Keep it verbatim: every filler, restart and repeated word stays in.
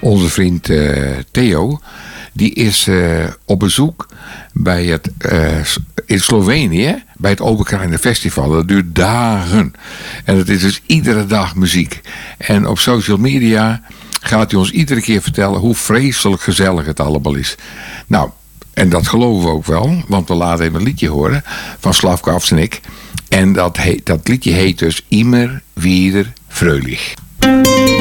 Onze vriend uh, Theo, die is uh, op bezoek bij het, uh, in Slovenië, bij het Oberkraine Festival. Dat duurt dagen. En het is dus iedere dag muziek. En op social media gaat hij ons iedere keer vertellen hoe vreselijk gezellig het allemaal is. Nou, en dat geloven we ook wel, want we laten even een liedje horen van Slavko Avsenik. En dat, heet, dat liedje heet dus Immer wieder fröhlich.